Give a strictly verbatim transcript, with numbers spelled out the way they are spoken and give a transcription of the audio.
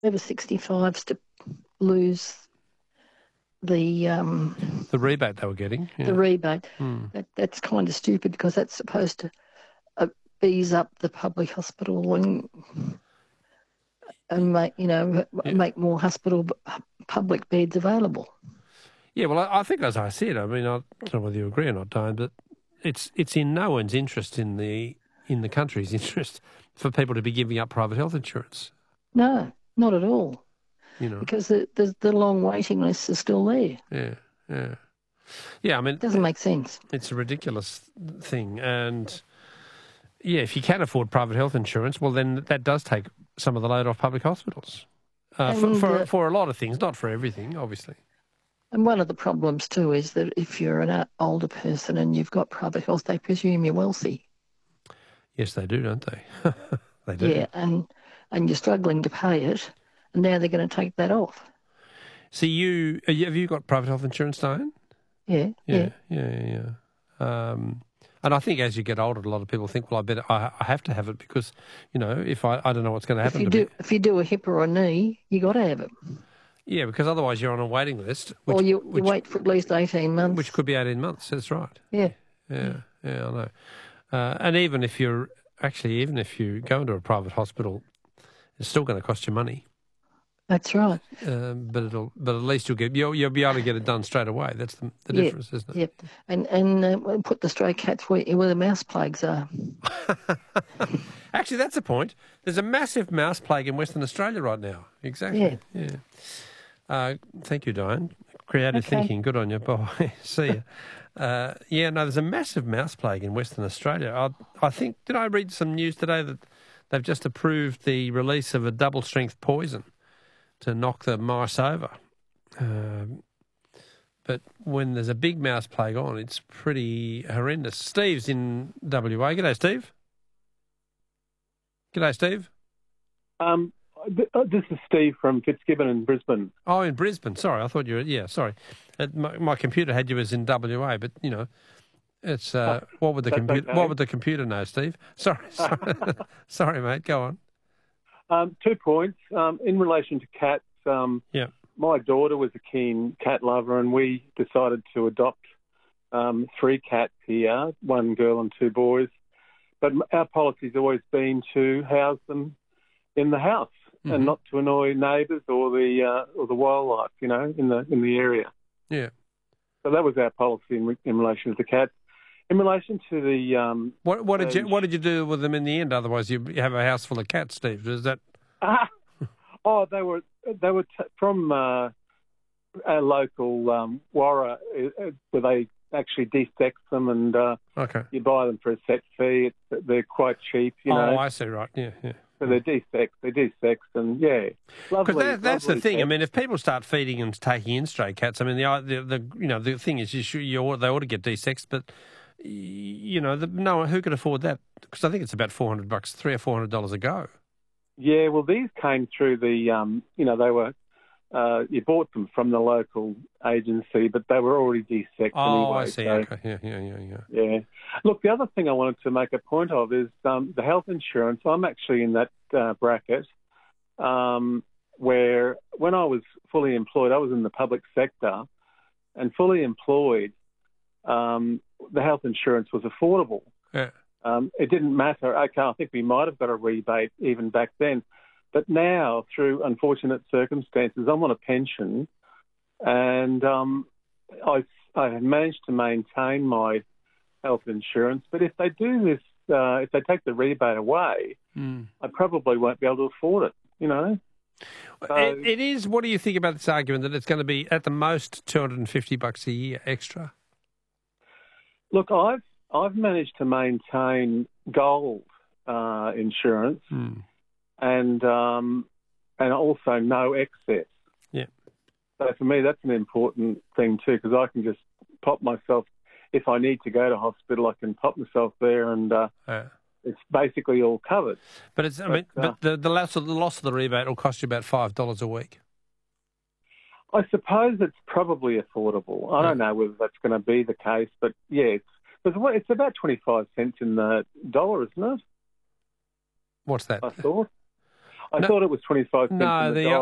over sixty-fives to lose the um, The rebate they were getting. Yeah. the rebate. Mm. That, that's kind of stupid because that's supposed to uh, ease up the public hospital and and make you know Yeah. make more hospital public beds available. Yeah, well, I, I think as I said, I mean, I don't know whether you agree or not, Diane, but it's it's in no one's interest in the in the country's interest for people to be giving up private health insurance. No, not at all. You know, because the the, the long waiting lists are still there. Yeah, yeah, yeah. I mean, it doesn't make sense. It's a ridiculous thing, and yeah, if you can afford private health insurance, well, then that does take some of the load off public hospitals uh, for, And, for uh, for a lot of things, not for everything, obviously. And one of the problems too is that if you're an older person and you've got private health, they presume you're wealthy. Yes, they do, don't they? They do. Yeah, and and you're struggling to pay it, and now they're going to take that off. So you have you got private health insurance, Diane? Yeah, Yeah, yeah, yeah. yeah. Um, and I think as you get older, a lot of people think, well, I better, I, I have to have it because, you know, if I, I don't know what's going to happen If you to do, me. if you do a hip or a knee, you got to have it. Yeah, because otherwise you're on a waiting list. Which, or you, you which, wait for at least eighteen months. Which could be eighteen months, that's right. Yeah. Yeah, yeah, I know. Uh, and even if you're, actually, even if you go into a private hospital, it's still going to cost you money. That's right. Um, but it'll, but at least you'll get, you'll, you'll be able to get it done straight away. That's the, the yeah, difference, isn't it? Yep. And and uh, put the stray cats where, where the mouse plagues are. Actually, that's a point. There's a massive mouse plague in Western Australia right now. Exactly. Yeah. Yeah. Uh, thank you, Diane. Creative okay. thinking. Good on you. Bye. See you. Uh, yeah, no, there's a massive mouse plague in Western Australia. I, I think, did I read some news today that they've just approved the release of a double-strength poison to knock the mice over? Um, but when there's a big mouse plague on, it's pretty horrendous. Steve's in W A. G'day, Steve. G'day, Steve. Um, th- uh, this is Steve from Fitzgibbon in Brisbane. Oh, in Brisbane. Sorry, I thought you were, yeah, sorry. It, my, my computer had you as in W A, but, you know, it's, uh, oh, what would the computer, okay. what would the computer know, Steve? Sorry, sorry, sorry mate, go on. Um, two points. Um, in relation to cats, um, yeah. my daughter was a keen cat lover and we decided to adopt um, three cats here, one girl and two boys. But our policy's always been to house them in the house mm-hmm. and not to annoy neighbours or the uh, or the wildlife, you know, in the in the area. Yeah. So that was our policy in, in relation to the cats. In relation to the um, what what did uh, you what did you do with them in the end? Otherwise, you have a house full of cats, Steve. Is that? Ah, oh, they were they were t- from uh, our local um, Warra, uh, where they actually desex them and uh, okay. you buy them for a set fee. It's, they're quite cheap, you oh, know. Oh, I see. Right. Yeah. Yeah. So they're desexed, they're desexed, and yeah, because that, that's the thing. Cats. I mean, if people start feeding and taking in stray cats, I mean, the the, the you know the thing is, you should, you ought, they ought to get desexed, but you know, the, no, who can afford that? Because I think it's about four hundred bucks, three or four hundred dollars a go. Yeah, well, these came through the, um, you know, they were. Uh, you bought them from the local agency, but they were already desexed oh, anyway. I see. So, okay. Yeah, yeah, yeah, yeah. Yeah. Look, the other thing I wanted to make a point of is um, the health insurance. I'm actually in that uh, bracket um, where when I was fully employed, I was in the public sector, and fully employed, um, the health insurance was affordable. Yeah. Um, it didn't matter. Okay, I think we might have got a rebate even back then. But now, through unfortunate circumstances, I'm on a pension, and um, I, I have managed to maintain my health insurance. But if they do this, uh, if they take the rebate away, mm. I probably won't be able to afford it, you know. So, it, it is. What do you think about this argument that it's going to be at the most two hundred fifty bucks a year extra? Look, I've I've managed to maintain gold uh, insurance. Mm. And um, and also no excess. Yeah. So for me, that's an important thing too, because I can just pop myself if I need to go to hospital. I can pop myself there, and uh, yeah. it's basically all covered. But it's. I mean, but, uh, but the the loss of the loss of the rebate will cost you about five dollars a week. I suppose it's probably affordable. I yeah. don't know whether that's going to be the case, but yeah, it's it's about twenty five cents in the dollar, isn't it? What's that? I thought. I No. thought it was twenty-five cents No, in the, the dollar.